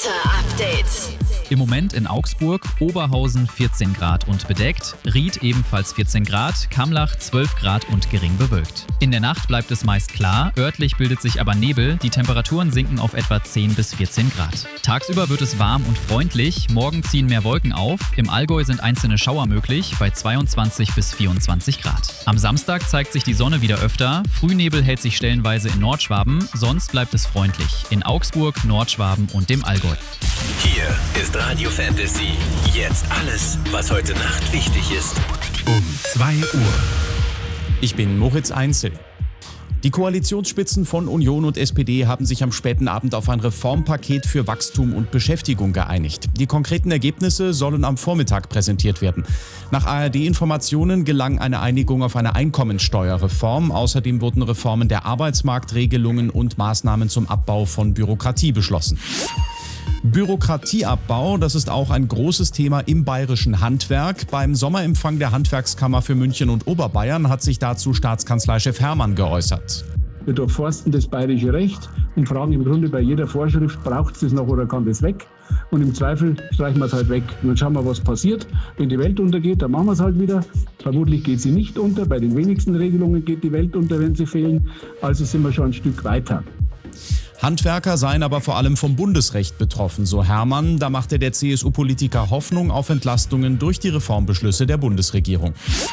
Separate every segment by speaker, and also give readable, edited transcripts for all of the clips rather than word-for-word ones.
Speaker 1: Wetterupdate.
Speaker 2: Im Moment in Augsburg, Oberhausen 14 Grad und bedeckt, Ried ebenfalls 14 Grad, Kamlach 12 Grad und gering bewölkt. In der Nacht bleibt es meist klar, örtlich bildet sich aber Nebel, die Temperaturen sinken auf etwa 10 bis 14 Grad. Tagsüber wird es warm und freundlich, morgen ziehen mehr Wolken auf, im Allgäu sind einzelne Schauer möglich bei 22 bis 24 Grad. Am Samstag zeigt sich die Sonne wieder öfter, Frühnebel hält sich stellenweise in Nordschwaben, sonst bleibt es freundlich in Augsburg, Nordschwaben und dem Allgäu.
Speaker 3: Hier ist Radio Fantasy. Jetzt alles, was heute Nacht wichtig ist.
Speaker 4: Um 2 Uhr. Ich bin Moritz Einzel. Die Koalitionsspitzen von Union und SPD haben sich am späten Abend auf ein Reformpaket für Wachstum und Beschäftigung geeinigt. Die konkreten Ergebnisse sollen am Vormittag präsentiert werden. Nach ARD-Informationen gelang eine Einigung auf eine Einkommensteuerreform. Außerdem wurden Reformen der Arbeitsmarktregelungen und Maßnahmen zum Abbau von Bürokratie beschlossen. Bürokratieabbau, das ist auch ein großes Thema im bayerischen Handwerk. Beim Sommerempfang der Handwerkskammer für München und Oberbayern hat sich dazu Staatskanzleichef Hermann geäußert.
Speaker 5: Wir durchforsten das bayerische Recht und fragen im Grunde bei jeder Vorschrift, braucht es das noch oder kann das weg? Und im Zweifel streichen wir es halt weg. Und dann schauen wir, was passiert. Wenn die Welt untergeht, dann machen wir es halt wieder. Vermutlich geht sie nicht unter. Bei den wenigsten Regelungen geht die Welt unter, wenn sie fehlen. Also sind wir schon ein Stück weiter.
Speaker 4: Handwerker seien aber vor allem vom Bundesrecht betroffen, so Hermann. Da machte der CSU-Politiker Hoffnung auf Entlastungen durch die Reformbeschlüsse der Bundesregierung.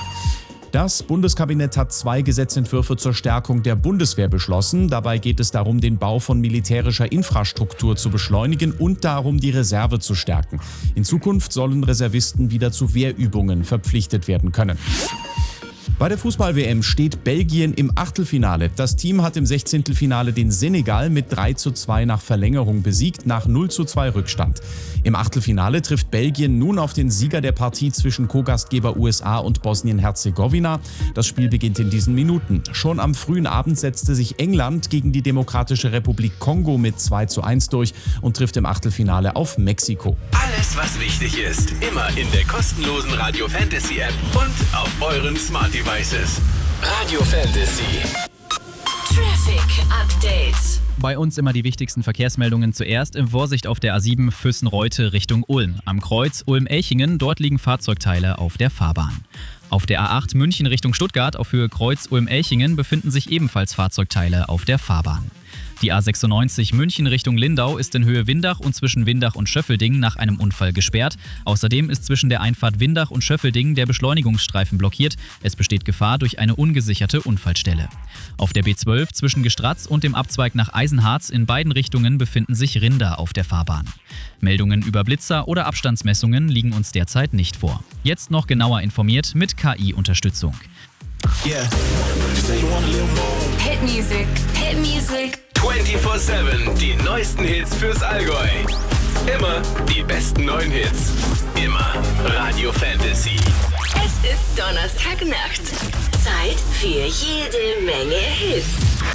Speaker 4: Das Bundeskabinett hat 2 Gesetzentwürfe zur Stärkung der Bundeswehr beschlossen. Dabei geht es darum, den Bau von militärischer Infrastruktur zu beschleunigen und darum, die Reserve zu stärken. In Zukunft sollen Reservisten wieder zu Wehrübungen verpflichtet werden können. Bei der Fußball-WM steht Belgien im Achtelfinale. Das Team hat im 16. Finale den Senegal mit 3:2 nach Verlängerung besiegt, nach 0:2 Rückstand. Im Achtelfinale trifft Belgien nun auf den Sieger der Partie zwischen Co-Gastgeber USA und Bosnien-Herzegowina. Das Spiel beginnt in diesen Minuten. Schon am frühen Abend setzte sich England gegen die Demokratische Republik Kongo mit 2:1 durch und trifft im Achtelfinale auf Mexiko.
Speaker 3: Alles, was wichtig ist, immer in der kostenlosen Radio Fantasy App und auf euren Smart Devices. Radio Fantasy.
Speaker 1: Traffic Update.
Speaker 2: Bei uns immer die wichtigsten Verkehrsmeldungen zuerst. In Vorsicht auf der A7 Füssen-Reute Richtung Ulm. Am Kreuz Ulm-Elchingen, dort liegen Fahrzeugteile auf der Fahrbahn. Auf der A8 München Richtung Stuttgart auf Höhe Kreuz Ulm-Elchingen befinden sich ebenfalls Fahrzeugteile auf der Fahrbahn. Die A96 München Richtung Lindau ist in Höhe Windach und zwischen Windach und Schöffelding nach einem Unfall gesperrt. Außerdem ist zwischen der Einfahrt Windach und Schöffelding der Beschleunigungsstreifen blockiert. Es besteht Gefahr durch eine ungesicherte Unfallstelle. Auf der B12 zwischen Gestratz und dem Abzweig nach Eisenharz in beiden Richtungen befinden sich Rinder auf der Fahrbahn. Meldungen über Blitzer oder Abstandsmessungen liegen uns derzeit nicht vor. Jetzt noch genauer informiert mit KI-Unterstützung.
Speaker 3: Yeah.
Speaker 1: Hit Music. Hit Music.
Speaker 3: 24/7, die neuesten Hits fürs Allgäu. Immer die besten neuen Hits. Immer Radio Fantasy.
Speaker 1: Es ist Donnerstagnacht. Zeit für jede Menge Hits.